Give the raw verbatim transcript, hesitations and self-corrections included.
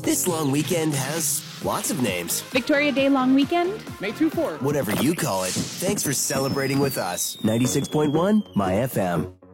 This long weekend has lots of names. Victoria Day long weekend? May two four. Whatever you call it, thanks for celebrating with us. ninety-six point one My F M.